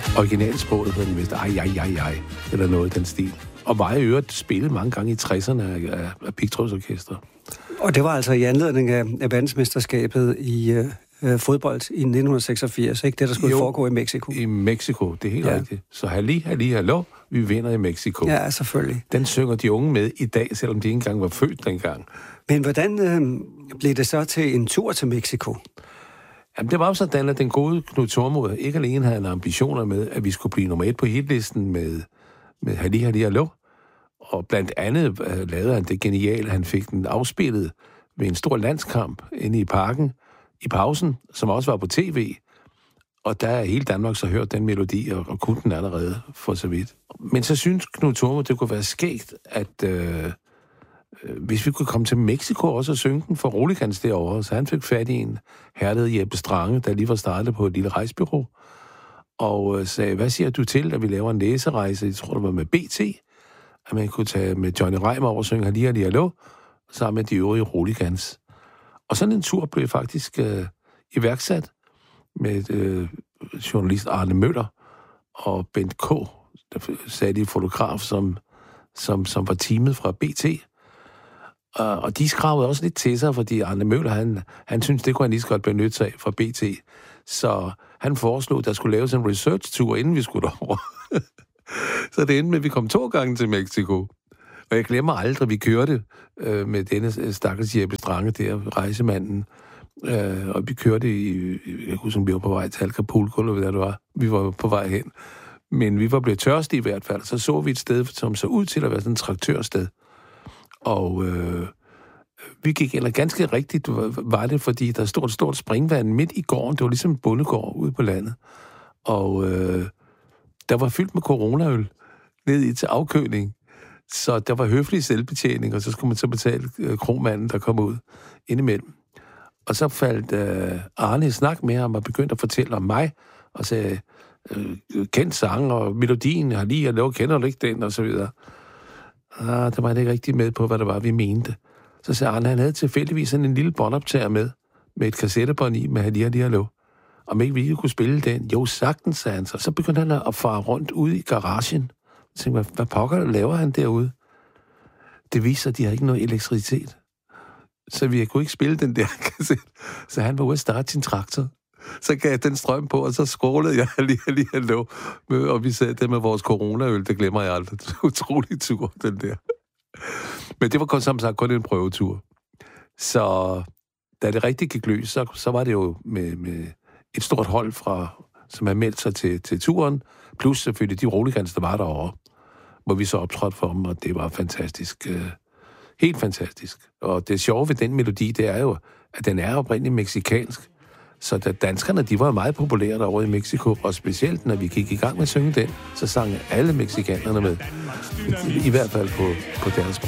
Originalsproget hedder den vist ej, eller noget i den stil. Og var i øvrigt spillet mange gange i 60'erne af pigtrådsorkester. Og det var altså i anledning af verdensmesterskabet i fodbold i 1986, ikke? Det, der skulle foregå i Mexico. I Mexico, det er helt rigtigt. Så hallo, vi vinder i Mexico. Ja, selvfølgelig. Den synger de unge med i dag, selvom de ikke engang var født dengang. Men hvordan blev det så til en tur til Mexico? Jamen, det var jo sådan, at den gode Knud Thormod ikke alene havde en ambitioner med, at vi skulle blive nummer 1 på hitlisten med hallo. Og blandt andet lavede han det geniale, han fik den afspillet ved en stor landskamp inde i parken i pausen, som også var på tv. Og der er hele Danmark så hørt den melodi, og kunne den allerede for så vidt. Men så synes Knud Thormod, det kunne være skægt, at hvis vi kunne komme til Mexico også og synge den for Roligans derovre, så han fik fat i en herled Jeppe Strange, der lige var startet på et lille rejsebureau, og sagde, hvad siger du til, at vi laver en læserejse, jeg tror det var med BT, at man kunne tage med Johnny Reimer over og synge hallo, sammen med de øvrige Roligans. Og sådan en tur blev faktisk iværksat med journalist Arne Møller og Bent K., der sagde de fotograf, som var teamet fra BT. Og de skravede også lidt til sig, fordi Arne Møller, han syntes, det kunne han lige så godt benytte sig af fra BT. Så han foreslog, at der skulle laves en research-tur, inden vi skulle derover. Så det endte med, at vi kom 2 gange til Mexico. Og jeg glemmer aldrig, at vi kørte med denne stakkels Jeppe Strange der, rejsemanden. Og vi kørte jeg husker, vi var på vej til Acapulco, eller hvad det var. Vi var på vej hen. Men vi var blevet tørstige i hvert fald. Så vi et sted, som så ud til at være sådan et traktørsted. Og vi gik, eller ganske rigtigt var det, fordi der stod et stort springvand midt i gården. Det var ligesom en bondegård ude på landet. Og der var fyldt med coronaøl ned i til afkøling. Så der var høflig selvbetjening, og så skulle man så betale kromanden, der kom ud indimellem. Og så faldt Arne i snak med ham og begyndte at fortælle om mig, og sagde, kendt sang, og melodien har lige at lave, kender du ikke den, og så videre. Der var han ikke rigtig med på, hvad det var, vi mente. Så sagde Arne, han havde tilfældigvis en lille båndoptager med et kassettebånd i med hallo. Om ikke vi ikke kunne spille den. Jo, sagtens, sagde han. Så begyndte han at fare rundt ude i garagen. Jeg tænkte, hvad pokker laver han derude? Det viser, at de har ikke noget elektricitet. Så vi kunne ikke spille den der kassette. Så han var ude at starte sin traktor. Så gav jeg den strøm på, og så skrålede jeg hallo. Og vi sad der med vores coronaøl, det glemmer jeg aldrig. Det var utrolig tur, den der. Men det var som sagt kun en prøvetur. Så da det rigtig gik løs, så var det jo med et stort hold som havde meldt sig til turen, plus selvfølgelig de Roligans, der var derovre, hvor vi så optrådte for dem, og det var fantastisk. Helt fantastisk. Og det sjove ved den melodi, det er jo, at den er oprindeligt mexikansk. Så da danskerne, de var meget populære derovre i Mexico, og specielt når vi gik i gang med at synge den, så sang alle mexikanerne med. I hvert fald på deres sprog.